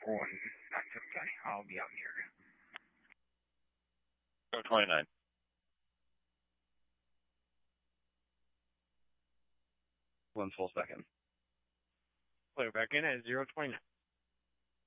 49. I'll be out here. 029. One full second. Clear back in at 029.